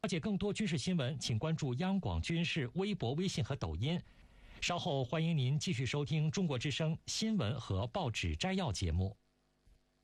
解更多军事新闻，请关注央广军事微博、微信和抖音。稍后欢迎您继续收听中国之声新闻和报纸摘要节目。